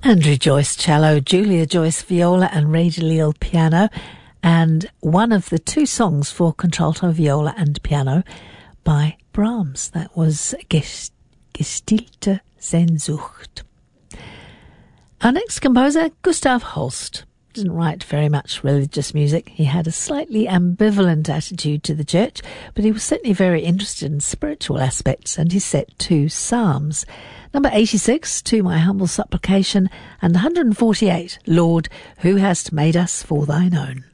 Andrew Joyce cello, Julia Joyce viola and Ray DeLille piano, and one of the two songs for contralto, viola and piano by Brahms. That was Gestillte Sehnsucht. Our next composer, Gustav Holst, didn't write very much religious music. He had a slightly ambivalent attitude to the church, but he was certainly very interested in spiritual aspects, and he set 2 psalms. Number 86, To My Humble Supplication, and 148, Lord, Who Hast Made Us for Thine Own.